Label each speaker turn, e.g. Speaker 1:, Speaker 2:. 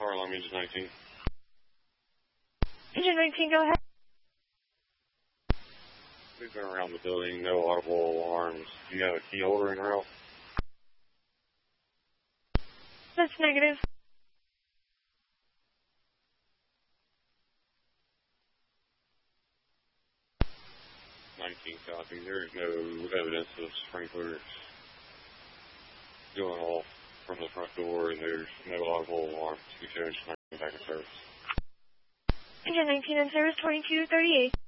Speaker 1: Fire alarm, engine 19.
Speaker 2: Engine 19, go ahead.
Speaker 1: We've been around the building, no audible alarms. Do you have a key holder in route?
Speaker 2: That's negative.
Speaker 1: 19 copy. There is no evidence of sprinklers going off from the front door, and there's no audible alarm to be shown back in service.
Speaker 2: Engine 19 in service, 2238.